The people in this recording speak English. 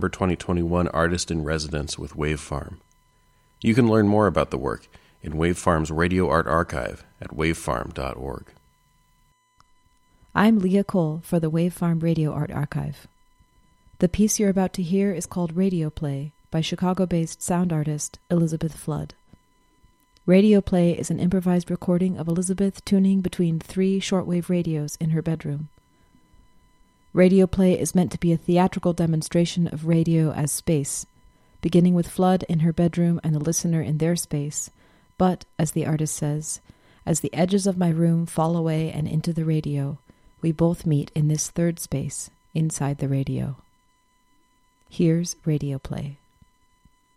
November 2021 Artist in Residence with Wave Farm. You can learn more about the work in Wave Farm's Radio Art Archive at wavefarm.org. I'm Leah Cole for the Wave Farm Radio Art Archive. The piece you're about to hear is called Radio Play by Chicago-based sound artist Elizabeth Flood. Radio Play is an improvised recording of Elizabeth tuning between 3 shortwave radios in her bedroom. Radio Play is meant to be a theatrical demonstration of radio as space, beginning with Flood in her bedroom and the listener in their space, but, as the artist says, as the edges of my room fall away and into the radio, we both meet in this third space, inside the radio. Here's Radio Play.